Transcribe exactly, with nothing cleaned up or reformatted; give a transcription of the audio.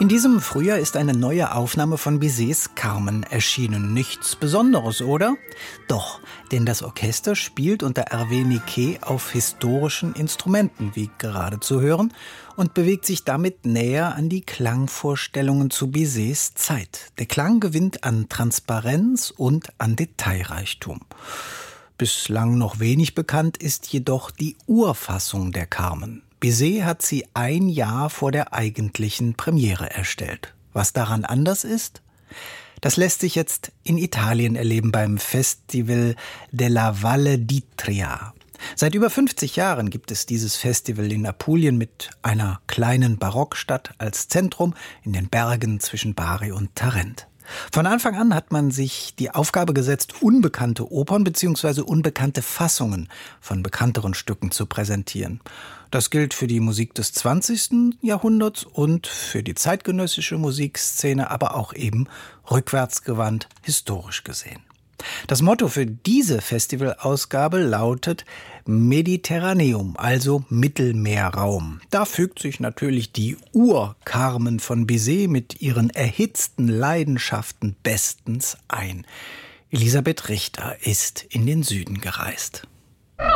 In diesem Frühjahr ist eine neue Aufnahme von Bizets Carmen erschienen. Nichts Besonderes, oder? Doch, denn das Orchester spielt unter Hervé Niquet auf historischen Instrumenten, wie gerade zu hören, und bewegt sich damit näher an die Klangvorstellungen zu Bizets Zeit. Der Klang gewinnt an Transparenz und an Detailreichtum. Bislang noch wenig bekannt ist jedoch die Urfassung der Carmen. Bizet hat sie ein Jahr vor der eigentlichen Premiere erstellt. Was daran anders ist? Das lässt sich jetzt in Italien erleben beim Festival della Valle d'Itria. Seit über fünfzig Jahren gibt es dieses Festival in Apulien mit einer kleinen Barockstadt als Zentrum in den Bergen zwischen Bari und Tarent. Von Anfang an hat man sich die Aufgabe gesetzt, unbekannte Opern bzw. unbekannte Fassungen von bekannteren Stücken zu präsentieren. Das gilt für die Musik des zwanzigsten Jahrhunderts und für die zeitgenössische Musikszene, aber auch eben rückwärtsgewandt, historisch gesehen. Das Motto für diese Festivalausgabe lautet Mediterraneum, also Mittelmeerraum. Da fügt sich natürlich die Ur-Carmen von Bizet mit ihren erhitzten Leidenschaften bestens ein. Elisabeth Richter ist in den Süden gereist.